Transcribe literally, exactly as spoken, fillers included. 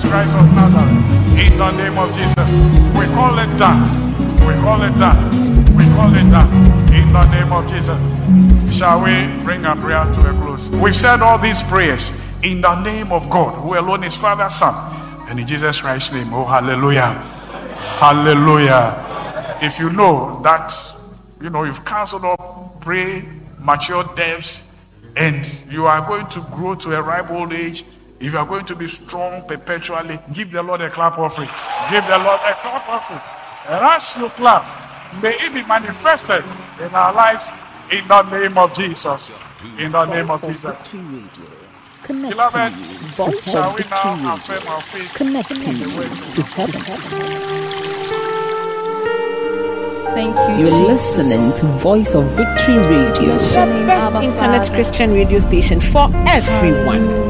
Christ of Nazareth. In the name of Jesus. We call it done. We call it done. We call it done. In the name of Jesus. Shall we bring our prayer to a close? We've said all these prayers in the name of God, who alone is Father, Son, and in Jesus Christ's name. Oh, hallelujah. Hallelujah. If you know that, you know, you've cancelled all pre-mature deaths and you are going to grow to a ripe old age, if you are going to be strong perpetually, give the Lord a clap offering. Give the Lord a clap offering. And as you clap, may it be manifested in our lives in the name of Jesus. In the name of Jesus. Beloved, shall we now affirm our faith? Connecting to heaven. Thank you, You're Jesus. listening to Voice of Victory Radio, The best internet Christian radio station for everyone.